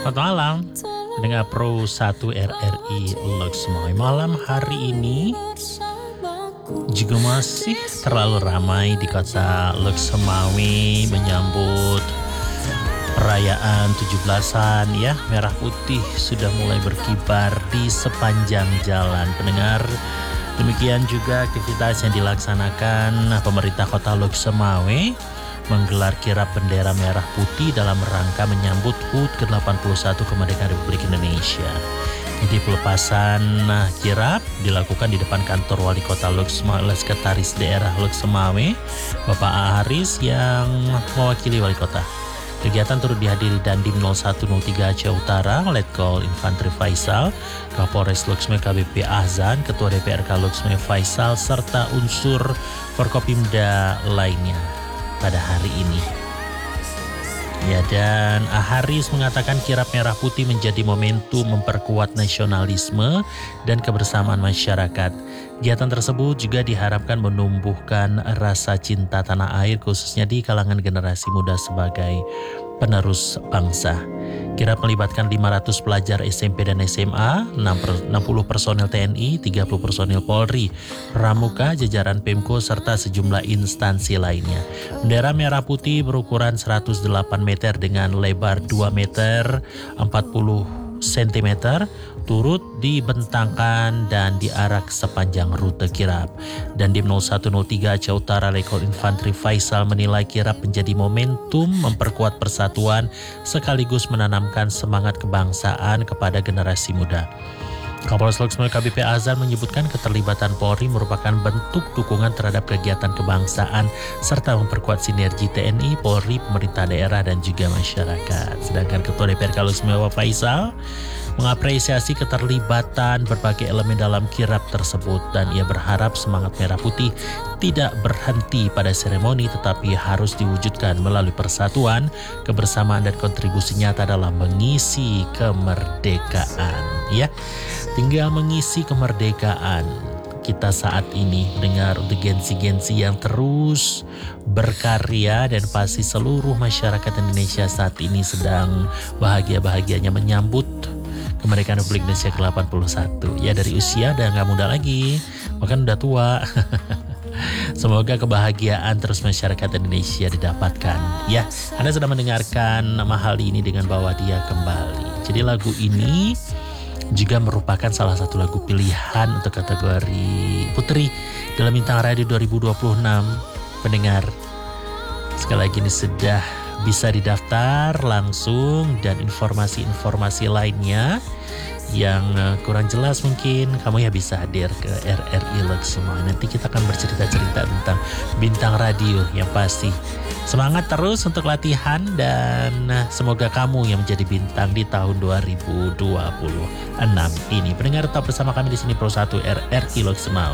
Selamat malam, pendengar Pro 1 RRI Loksmoy. Malam hari ini juga masih terlalu ramai di kota Loksemawe menyambut perayaan 17-an ya. Merah putih sudah mulai berkibar di sepanjang jalan. Pendengar, demikian juga aktivitas yang dilaksanakan pemerintah kota Loksemawe menggelar kirap bendera merah putih dalam rangka menyambut HUT ke-81 kemerdekaan Republik Indonesia. Jadi pelepasan kirap dilakukan di depan kantor Wali Kota Loksemawe oleh Sekretaris Daerah Loksemawe, Bapak Haris yang mewakili Wali Kota. Kegiatan turut dihadiri Dandim 0103 Aceh Utara, Letkol Infantri Faisal, Kapolres Loksemawe KBP Ahzan, Ketua DPRK Loksemawe Faisal, serta unsur Forkopimda lainnya pada hari ini. Ya, dan Haris mengatakan kirap merah putih menjadi momentum memperkuat nasionalisme dan kebersamaan masyarakat. Kegiatan tersebut juga diharapkan menumbuhkan rasa cinta tanah air khususnya di kalangan generasi muda sebagai penerus bangsa. Kirap melibatkan 500 pelajar SMP dan SMA, 60 personil TNI, 30 personil Polri, Pramuka, jajaran Pemko, serta sejumlah instansi lainnya. Bendera merah putih berukuran 108 meter dengan lebar 2 meter 40 cm turut dibentangkan dan diarak sepanjang rute kirap. Dandim 0103 Aceh Utara Letkol Infantri Faisal menilai kirap menjadi momentum memperkuat persatuan sekaligus menanamkan semangat kebangsaan kepada generasi muda. Kapolres Loksemawe KBP Ahzan menyebutkan keterlibatan Polri merupakan bentuk dukungan terhadap kegiatan kebangsaan serta memperkuat sinergi TNI, Polri, pemerintah daerah dan juga masyarakat. Sedangkan Ketua DPRK Loksemawe Faisal mengapresiasi keterlibatan berbagai elemen dalam kirap tersebut dan ia berharap semangat merah putih tidak berhenti pada seremoni tetapi harus diwujudkan melalui persatuan, kebersamaan dan kontribusi nyata dalam mengisi kemerdekaan. Ya, tinggal mengisi kemerdekaan kita saat ini, dengar untuk gensi-gensi yang terus berkarya dan pasti seluruh masyarakat Indonesia saat ini sedang bahagia-bahagianya menyambut kemerdekaan Republik Indonesia ke-81. Ya, dari usia udah gak muda lagi, bahkan udah tua. Semoga kebahagiaan terus masyarakat Indonesia didapatkan. Ya, Anda sedang mendengarkan Mahal ini dengan Bawa Dia Kembali. Jadi lagu ini juga merupakan salah satu lagu pilihan untuk kategori Putri dalam Bintang Radio 2026. Pendengar, sekali lagi ini sudah bisa didaftar langsung dan informasi-informasi lainnya yang kurang jelas mungkin kamu ya bisa hadir ke RRI Loksemawe. Nanti kita akan bercerita-cerita tentang Bintang Radio yang pasti. Semangat terus untuk latihan dan semoga kamu yang menjadi bintang di tahun 2026 ini. Pendengar tetap bersama kami di sini Pro 1 RRI Loksemawe.